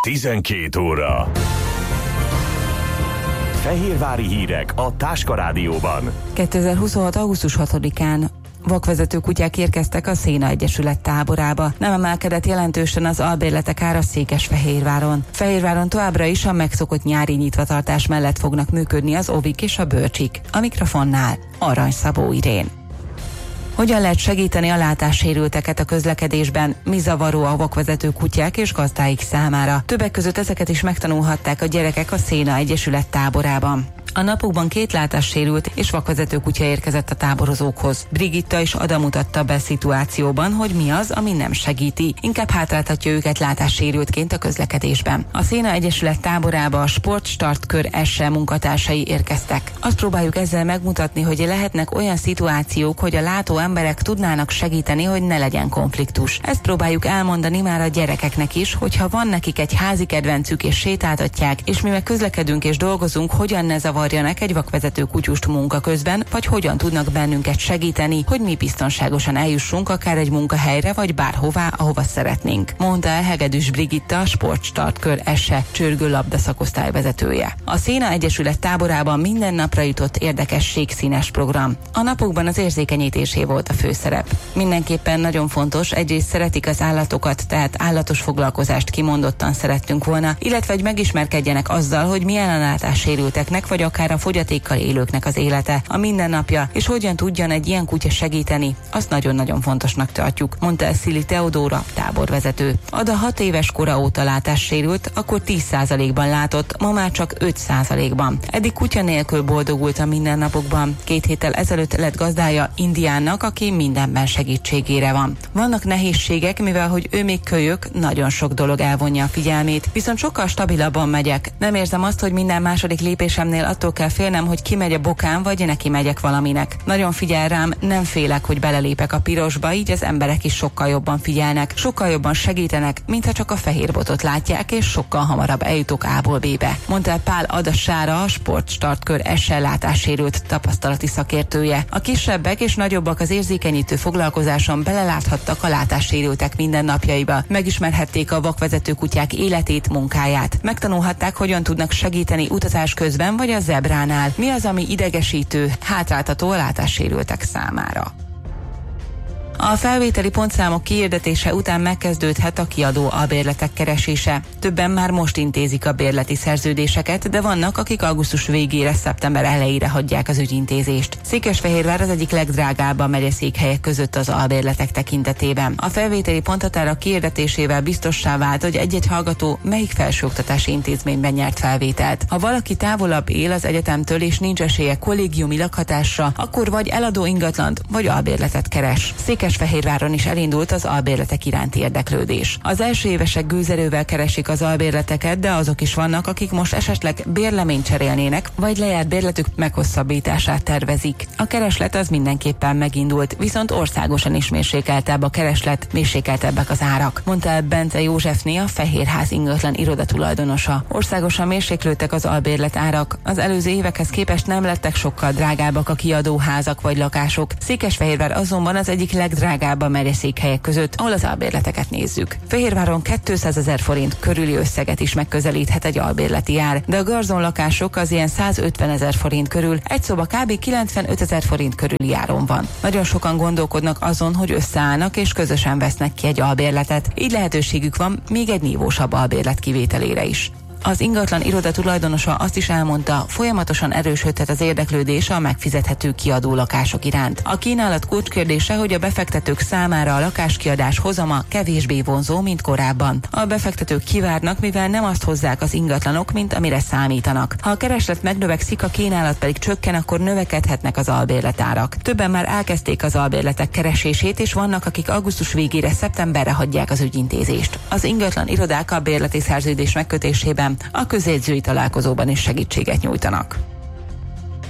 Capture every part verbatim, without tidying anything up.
tizenkét óra. Fehérvári hírek a Táska Rádióban. kétezer-huszonhat. augusztus hatodikán vakvezető kutyák érkeztek a Széna Egyesület táborába. Nem emelkedett jelentősen az albérletek ára Székesfehérváron. Fehérváron továbbra is a megszokott nyári nyitvatartás mellett fognak működni az ovik és a bölcsik. A mikrofonnál Arany Szabó Irén. Hogyan lehet segíteni a látássérülteket a közlekedésben? Mi zavaró a vakvezető kutyák és gazdáik számára? Többek között ezeket is megtanulhatták a gyerekek a Széna Egyesület táborában. A napokban két látássérült és vakvezető kutya érkezett a táborozókhoz. Brigitta is oda mutatta be szituációban, hogy mi az, ami nem segíti. Inkább hátráltatja őket látássérültként a közlekedésben. A Széna Egyesület táborába a Sportstartkör es e munkatársai érkeztek. Azt próbáljuk ezzel megmutatni, hogy lehetnek olyan szituációk, hogy a látó emberek tudnának segíteni, hogy ne legyen konfliktus. Ezt próbáljuk elmondani már a gyerekeknek is, hogyha van nekik egy házi kedvencük és sétáltatják, és mi meg közlekedünk és dolgozunk, hogyan ne zavarjanak egy vakvezető kutyust munka közben, vagy hogyan tudnak bennünket segíteni, hogy mi biztonságosan eljussunk akár egy munkahelyre, vagy bárhová, ahova szeretnénk, mondta el Hegedűs Brigitta, a Sportstartkör es e csörgő labda szakosztály vezetője. A Széna Egyesület táborában minden napra jutott érdekesség színes program. A napokban az érzékenyítésé volt a főszerep. Mindenképpen nagyon fontos, egyrészt szeretik az állatokat, tehát állatos foglalkozást kimondottan szerettünk volna, illetve hogy megismerkedjenek azzal, hogy milyen a látássérülteknek, vagy akár a fogyatékkal élőknek az élete, a mindennapja, és hogyan tudjon egy ilyen kutya segíteni, azt nagyon-nagyon fontosnak tartjuk, mondta el Szili Teodóra, táborvezető. Ada hat éves kora óta látássérült, akkor tíz százalékban látott, ma már csak öt százalékban. Eddig kutya nélkül boldogult a mindennapokban. Két héttel ezelőtt lett gazdája Indiánnak, aki mindenben segítségére van. Vannak nehézségek, mivel hogy ő még kölyök, nagyon sok dolog elvonja a figyelmét, viszont sokkal stabilabban megyek. Nem érzem azt, hogy minden második lépésemnél attól kell félnem, hogy kimegy a bokám, vagy neki megyek valaminek. Nagyon figyel rám, nem félek, hogy belelépek a pirosba, így az emberek is sokkal jobban figyelnek, sokkal jobban segítenek, mintha csak a fehér botot látják, és sokkal hamarabb eljutok A-ból B-be, mondta Pál Adasára, a Sportstartkör es e látássérült tapasztalati szakértője. A kisebbek és nagyobbak az érzékenyítő foglalkozáson beleláthattak a látássérültek mindennapjaiba, megismerhették a vakvezető kutyák életét, munkáját, megtanulhatták, hogyan tudnak segíteni utazás közben vagy a zebránál. Mi az, ami idegesítő, hátráltató a látássérültek számára? A felvételi pontszámok kiirdetése után megkezdődhet a kiadó albérletek keresése. Többen már most intézik a bérleti szerződéseket, de vannak, akik augusztus végére, szeptember elejére hagyják az ügyintézést. Székesfehérvár az egyik legdrágább a megyeszékhelyek között az albérletek tekintetében. A felvételi ponthatára kiirdetésével biztossá vált, hogy egy-egy hallgató melyik felsőoktatási intézményben nyert felvételt. Ha valaki távolabb él az egyetemtől és nincs esélye kollégiumi lakhatásra, akkor vagy eladó ingatlant, vagy albérletet keres. Székesfehérváron is elindult az albérletek iránti érdeklődés. Az első évesek gőzerővel keresik az albérleteket, de azok is vannak, akik most esetleg bérleményt cserélnének, vagy lejárt bérletük meghosszabbítását tervezik. A kereslet az mindenképpen megindult, viszont országosan is mérsékeltebb a kereslet, mérsékeltebbek az árak, mondta el Bence Józsefné, a Fehérház ingatlan iroda tulajdonosa. Országosan mérséklődtek az albérlet árak. Az előző évekhez képest nem lettek sokkal drágábbak a kiadóházak vagy lakások. Székesfehérvár azonban az egyik legdrágább a megyeszékhelyek között, ahol az albérleteket nézzük. Fehérváron kétszázezer forint körüli összeget is megközelíthet egy albérleti ár, de a garzon lakások az ilyen százötvenezer forint körül, egy szoba kb. kilencvenötezer forint körüli áron van. Nagyon sokan gondolkodnak azon, hogy összeállnak és közösen vesznek ki egy albérletet, így lehetőségük van még egy nívósabb albérlet kivételére is. Az ingatlan iroda tulajdonosa azt is elmondta, folyamatosan erősödhet az érdeklődés a megfizethető kiadó lakások iránt. A kínálat kulcskérdése, hogy a befektetők számára a lakáskiadás hozama kevésbé vonzó, mint korábban. A befektetők kivárnak, mivel nem azt hozzák az ingatlanok, mint amire számítanak. Ha a kereslet megnövekszik, a kínálat pedig csökken, akkor növekedhetnek az albérletárak. Többen már elkezdték az albérletek keresését, és vannak, akik augusztus végére, szeptemberre hagyják az ügyintézést. Az ingatlan irodák a bérleti szerződés megkötésében a közjegyzői találkozóban is segítséget nyújtanak.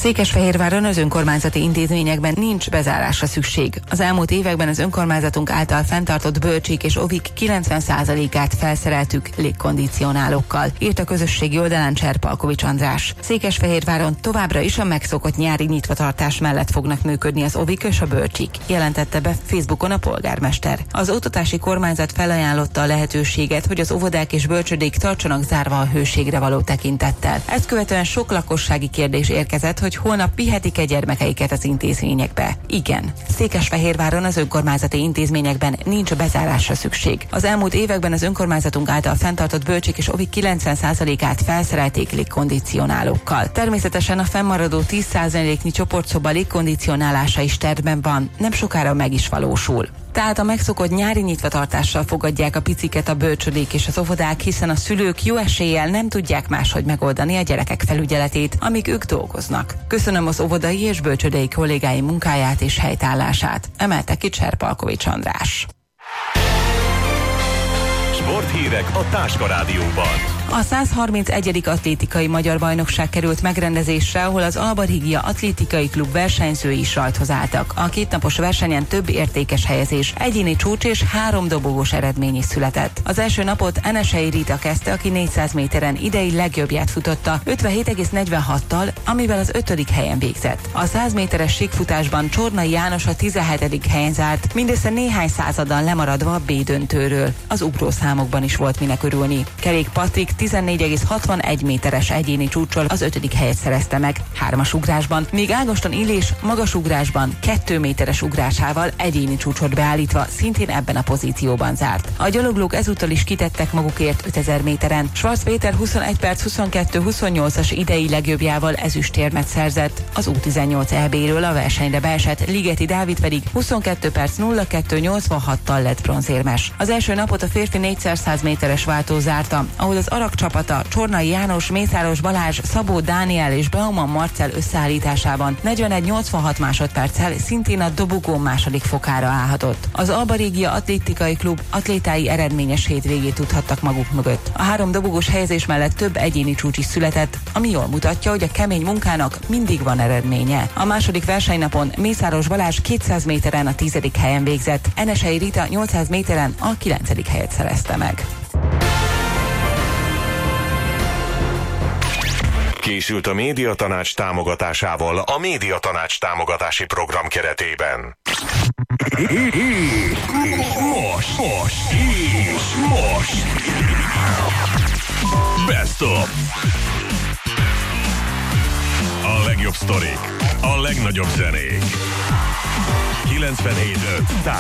Székesfehérváron az önkormányzati intézményekben nincs bezárásra szükség. Az elmúlt években az önkormányzatunk által fenntartott bölcsik és ovik kilencven százalékát felszereltük légkondicionálókkal, írt a közösségi oldalán Cserpalkovics András. Székesfehérváron továbbra is a megszokott nyári nyitvatartás mellett fognak működni az ovik és a bölcsik, jelentette be Facebookon a polgármester. Az oktatási kormányzat felajánlotta a lehetőséget, hogy az óvodák és bölcsödék tartsanak zárva a hőségre való tekintettel. Ezt követően sok lakossági kérdés érkezett, hogy holnap vihetik-e gyermekeiket az intézményekbe. Igen, Székesfehérváron az önkormányzati intézményekben nincs bezárásra szükség. Az elmúlt években az önkormányzatunk által fenntartott bölcsik és ovik kilencven százalékát felszerelték légkondicionálókkal. Természetesen a fennmaradó tíz százaléknyi csoportszoba légkondicionálása is tervben van, nem sokára meg is valósul. Tehát a megszokott nyári nyitvatartással fogadják a piciket a bölcsödék és az óvodák, hiszen a szülők jó eséllyel nem tudják máshogy megoldani a gyerekek felügyeletét, amíg ők dolgoznak. Köszönöm az óvodai és bölcsödei kollégái munkáját és helytállását, emelte ki Cserpalkovics András. Sporthírek a Táska Rádióban. A százharmincegyedik atlétikai magyar bajnokság került megrendezésre, ahol az Alba Regia Atlétikai Klub versenyzői is rajthoz álltak. A kétnapos versenyen több értékes helyezés, egyéni csúcs és három dobogós eredmény is született. Az első napot Enesei Rita kezdte, aki négyszáz méteren idei legjobbját futotta, ötvenhét egész negyvenhattal, amivel az ötödik helyen végzett. A száz méteres síkfutásban Csornai János a tizenhetedik helyen zárt, mindössze néhány századdal lemaradva a B döntőről. Az ugrószámokban is volt minek örülni. Kerék Patrik tizennégy egész hatvanegy méteres egyéni csúccsal az ötödik helyet szerezte meg, hármas ugrásban, míg Ágoston Illés magasugrásban kettő méteres ugrásával egyéni csúcsot beállítva szintén ebben a pozícióban zárt. A gyaloglók ezúttal is kitettek magukért ötezer méteren. Schwarz Péter huszonegy perc huszonkettő huszonnyolcas idei legjobbjával ezüstérmet szerzett. Az U tizennyolc é bé-ről a versenyre beesett Ligeti Dávid pedig huszonkettő perc nulla kettő nyolcvanhattal lett bronzérmes. Az első napot a férfi négyszáz méteres váltó zárta, ahol az Arak csapata Csornai János, Mészáros Balázs, Szabó Dániel és Bauman Marcell összeállításában negyvenegy nyolcvanhat másodperccel szintén a dobogó második fokára állhatott. Az Alba Regia Atlétikai Klub atlétái eredményes hétvégét tudhattak maguk mögött. A három dobogós helyezés mellett több egyéni csúcs is született, ami jól mutatja, hogy a kemény munkának mindig van eredménye. A második versenynapon Mészáros Balázs kétszáz méteren a tizedik helyen végzett, Enesei Rita nyolcszáz méteren a kilencedik helyet szerezte meg. Készült a Médiatanács támogatásával a Médiatanács támogatási program keretében. Most, most, és most. Best of. A legjobb sztorik, a legnagyobb zenék. kilencvenhét öt